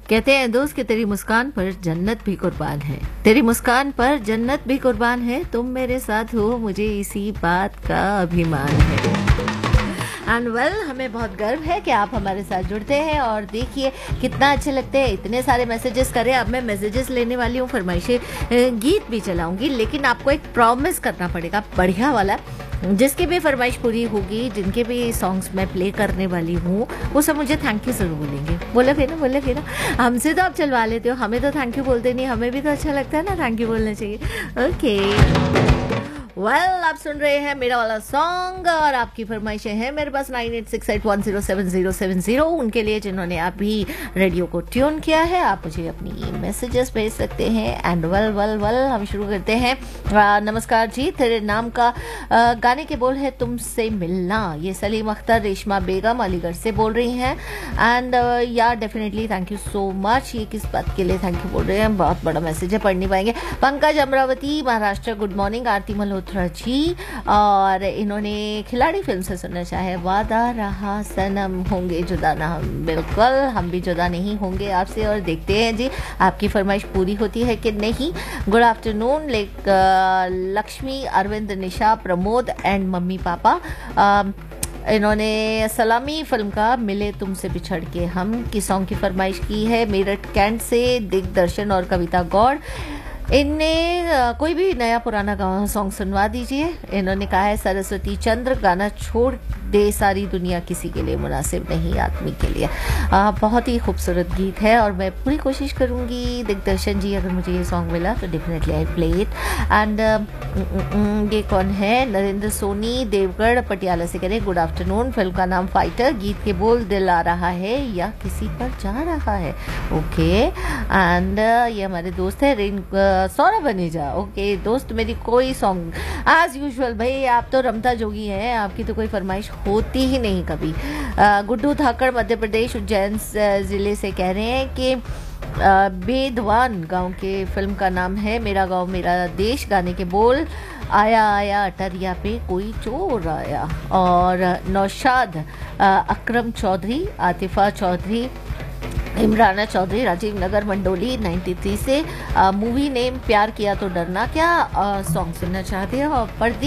कहते हैं दोस्त कि तेरी मुस्कान पर जन्नत भी कुर्बान है, तेरी मुस्कान पर जन्नत भी कुर्बान है, तुम मेरे साथ हो मुझे इसी बात का अभिमान है। एंड वेल हमें बहुत गर्व है कि आप हमारे साथ जुड़ते हैं और देखिए कितना अच्छे लगते हैं। इतने सारे मैसेजेस करें, अब मैं मैसेजेस लेने वाली हूँ, फरमाइशें गीत भी चलाऊंगी, लेकिन आपको एक प्रॉमिस करना पड़ेगा बढ़िया वाला। जिसकी भी फरमाइश पूरी होगी, जिनके भी सॉन्ग्स मैं प्ले करने वाली हूँ, वो सब मुझे थैंक यू जरूर बोलेंगे। बोले फिर ना हमसे तो आप चलवा लेते हो, हमें तो थैंक यू बोलते नहीं, हमें भी तो अच्छा लगता है ना, थैंक यू बोलना चाहिए। ओके वेल आप सुन रहे हैं मेरा वाला सॉन्ग और आपकी फरमाइशें हैं मेरे पास 9868107070 उनके लिए जिन्होंने अभी रेडियो को ट्यून किया है। आप मुझे अपनी मैसेजेस भेज सकते हैं। एंड वेल हम शुरू करते हैं। नमस्कार जी, तेरे नाम का गाने के बोल है तुमसे मिलना, ये सलीम अख्तर रेशमा बेगम अलीगढ़ से बोल रही हैं। एंड या definitely thank you so much. ये किस बात के लिए थैंक यू बोल रहे हैं, बहुत बड़ा मैसेज है, पढ़ नहीं पाएंगे। Pankaj Amravati Maharashtra, good morning. आरती मल्होत्रा जी, और इन्होंने खिलाड़ी फिल्म से सुनना चाहे वादा रहा सनम, होंगे जुदा ना हम, बिल्कुल हम भी जुदा नहीं होंगे आपसे। और देखते हैं जी आपकी फरमाइश पूरी होती है कि नहीं। Good afternoon Lakshmi, Arvind, Nisha, Pramod and mummy papa. इन्होंने सलामी फिल्म का मिले तुमसे बिछड़ के हम की सॉन्ग की फरमाइश की है। मेरठ कैंट से दिग्दर्शन और कविता गौड़, इनने कोई भी नया पुराना सॉन्ग सुनवा दीजिए। इन्होंने कहा है सरस्वती चंद्र, गाना छोड़ दे सारी दुनिया किसी के लिए मुनासिब नहीं आदमी के लिए। बहुत ही खूबसूरत गीत है और मैं पूरी कोशिश करूंगी दिग्दर्शन जी, अगर मुझे ये सॉन्ग मिला तो definitely I play it. And ये कौन है, नरेंद्र सोनी देवगढ़ पटियाला से कह रहे गुड आफ्टरनून। फिल्म का नाम फाइटर, गीत के बोल दिल आ रहा है या किसी पर जा रहा है। ओके एंड ये हमारे दोस्त है सौरभ बनेजा। ओके दोस्त, मेरी कोई सॉन्ग एज यूजुअल, भाई आप तो रमता जोगी हैं, आपकी तो कोई फरमाइश होती ही नहीं कभी। गुड्डू धाकड़ मध्य प्रदेश उज्जैन जिले से कह रहे हैं कि बेदवान गांव के फिल्म का नाम है मेरा गांव मेरा देश, गाने के बोल आया आया अटरिया पे कोई चोर आया। और नौशाद अकरम चौधरी, आतिफा चौधरी, इमराना चौधरी, राजीव नगर मंडोली 93 से मूवी नेम प्यार किया तो डरना क्या सॉन्ग सुनना चाहते हो। और